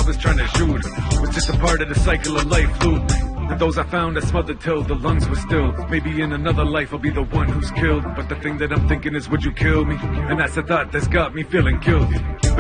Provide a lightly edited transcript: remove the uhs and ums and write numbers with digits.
was trying to shoot. Was just a part of the cycle of life loop. And those I found I smothered till the lungs were still. Maybe in another life I'll be the one who's killed. But the thing that I'm thinking is, would you kill me? And that's the thought that's got me feeling guilty.